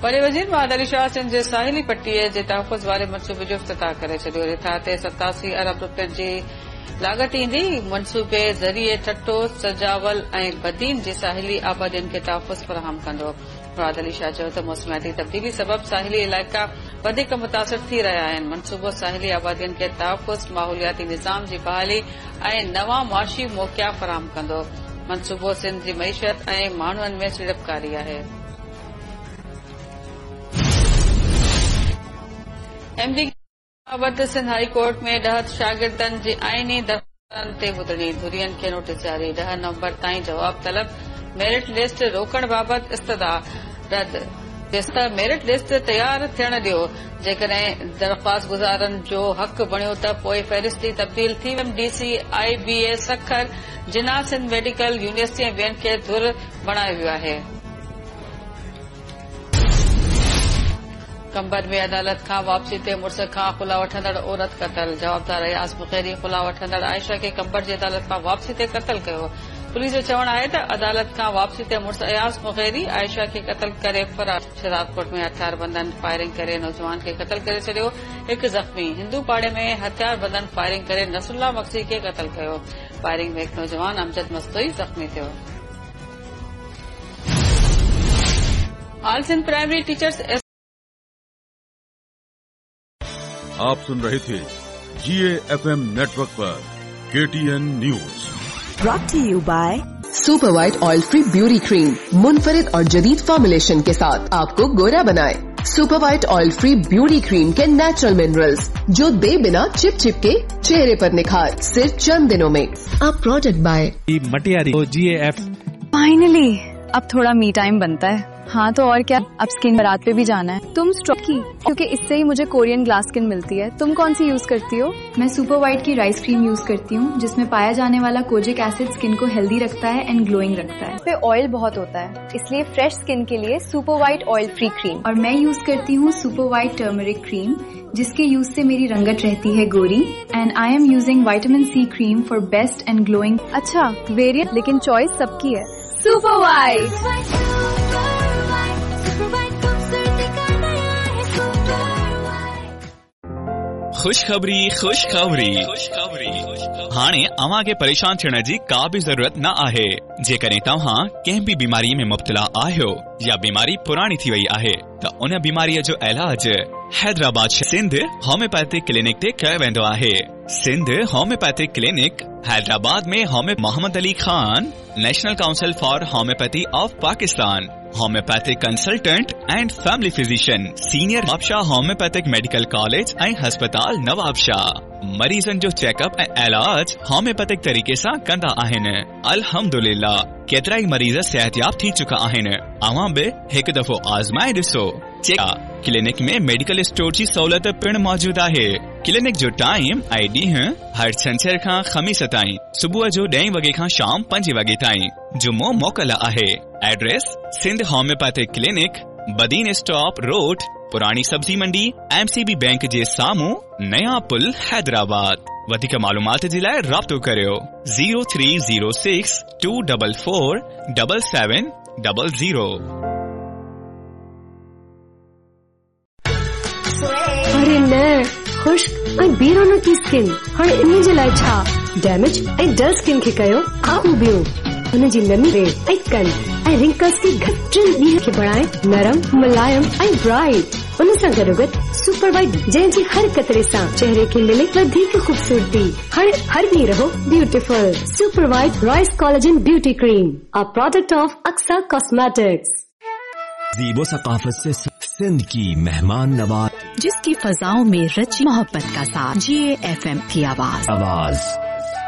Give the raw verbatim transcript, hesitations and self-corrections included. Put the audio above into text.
वॾे वज़ीर मोहम्मद अली शाह सिंध जे साहिली पट्टीअ जे तहफ़ुज़ वारे मनसूबे जो इफ़्तिताह करे छॾियो। रिथा ते सतासी अरब रुपयनि जी लागत ईंदी। मनसूबे ज़रिए ठट्टो, सजावल ऐं बदीन जी साहिली आबादियुनि खे तहफ़ुज़ फ़राहम कंदो। मोहम्मद अली शाह चयो त मौसमियाती तब्दीली सबबि साहिली इलाइक़ा वधीक मुतासिर थी रहिया आहिनि। मनसूबो साहिली आबादियुनि खे तहफ़ुज़, माहौलियाती निज़ाम जी बहाली ऐं नवां मुआशी मौक़िया फ़राहम कंदो। मनसूबो सिंध जी मईशत ऐं माण्हुनि में सीड़पकारी आहे। एमडी बाबति सिंध हाई कोर्ट में ॾह शागिर्दनि जी आइनी दरख़्वास्तनि ते ॿुधणी। धुरियनि खे नोटिस जारी। ॾह नवंबर ताईं जवाब तलब। मेरिट लिस्ट रोकण बाबति इस्तदा रद्द। जेसित मेरिट लिस्ट तयार थियण ॾियो। जेकॾहिं दरख़्वास्त गुज़ारनि जो हक़ बणियो त पोइ फ़हिरिस्ती तब्दील थी वेंदी। डीसी आईबीए सखर, जिना सिंध मेडिकल यूनिवर्सिटी ऐं ॿियनि खे धुर बणायो वियो आहे। कंबर में अदालत खां वापसी ते मुड़िस खां खुला वठंदड़ औरत क़तल। जवाबदार अयास मुखैरी खुला वठंदड़ आयशा खे कंबर जी अदालत खां वापसी ते क़तल कयो। पुलिस जो चवणु आहे त अदालत खां वापसी ते मुड़िस अयास मुखैरी आयशा खे क़तल करे फरार। शराबकोट में हथियारबंदनि फायरिंग करे नौजवान खे क़तल करे छॾियो। हिकु ज़ख़्मी। हिंदू पाड़े में हथियारबंदनि फायरिंग करे नसरुल्लाह मक्सी खे क़तल कयो। फायरिंग में हिकु नौजवान अमजद मस्तोई ज़ख़्मी थियो। ऑल सिंध प्राइमरी टीचर्स आप सुन रहे थे जीए एफएम नेटवर्क पर KTN news. Brought to you by super white oil free beauty cream, मुनफरिद और जदीद फॉर्मुलेशन के साथ आपको गोरा बनाए। Super white oil free beauty cream के नेचुरल मिनरल्स जो दे बिना चिप चिप के चेहरे पर निखार सिर्फ चंद दिनों में। आप product bye Matiari GAF. Finally अब थोड़ा मी टाइम बनता है। हाँ तो और क्या, अब स्किन बारात पे भी जाना है। तुम स्ट्रॉक की, क्योंकि इससे ही मुझे कोरियन ग्लास स्किन मिलती है। तुम कौन सी यूज करती हो? मैं सुपर वाइट की राइस क्रीम यूज करती हूँ, जिसमें पाया जाने वाला कोजिक एसिड स्किन को हेल्दी रखता है एंड ग्लोइंग रखता है। इस पे ऑयल बहुत होता है, इसलिए फ्रेश स्किन के लिए super white oil free cream. और मैं यूज करती हूँ सुपर वाइट टर्मरिक क्रीम, जिसके यूज से मेरी रंगत रहती है गोरी। And I am using vitamin C cream for best and glowing. अच्छा, वेरिएंट, लेकिन चॉइस सबकी है। Super white. खुशखबरी खुशखबरी खुशखबरी हाणे अवां खे परेशान थियण जी का भी जरूरत न आहे। जेकॾहिं तव्हां कंहिं भी बीमारी में मुब्तला आहियो या बीमारी पुरानी थी वई आहे त उन बीमारीअ जो इलाज हैदराबाद सिंध होम्योपैथिक क्लिनिक ते कयो वेंदो आहे। सिंध होम्योपैथिक क्लिनिक हैदराबाद में homeo Mohammad Ali Khan, national council for homeopathy of Pakistan, homeopathic consultant and family physician, senior Nawabshah homeopathic medical college ऐं हस्पताल नवाबशाह। मरीजन जो चेकअप ऐं इलाज होम्योपैथिक तरीके सां कंदा आहिनि। अल्हम्दुलिल्लाह केतिरा ई मरीज सेहतयाब थी चुका आहिनि। अवां बि हिकु दफ़ो आज़माए ॾिसो। क्लिनिक में मेडिकल स्टोर जी सहूलियत पिण मौजूद आहे। क्लिनिक जो टाइम ऐं ॾींहुं हर छंछर खां ख़मीस ताईं सुबुह जो ॾहें वॻे खां शाम पंजे वॻे ताईं। जुमो मोकल आहे। Address Sindh homeopathic clinic, Badin stop road, पुरानी सब्जी मंडी, एमसीबी बैंक जे साम्हूं, नया पुल, हैदराबाद। वधीक मालूमात जे लाइ राब्तो करियो zero three zero six to double four double seven double zero. अरे न खुश्क ऐं बेरोनो की स्किन हाणे इन जे लाइ छा? डैमेज ऐं डल स्किन खे कयो आबूबियो। हुन जी नमी ऐं कन ऐं रिंकल्स खे घटनि ॾींहं खे बणाए नरम, मुलायम ऐं ब्राइट। उन सां गॾोगॾु सुपर वाइट, जंहिंजी हर कतरे सां चेहरे खे मिले वधीक खूबसूरती। हाणे हर ॾींहुं रहो beautiful. Super white Royce collagen beauty cream, a product of Aqsa cosmetics. ज़ीबो सकाफत से सिंध की मेहमान नवाज, जिसकी फजाओं में रची मोहब्बत का साथ। जीए एफएम की आवाज आवाज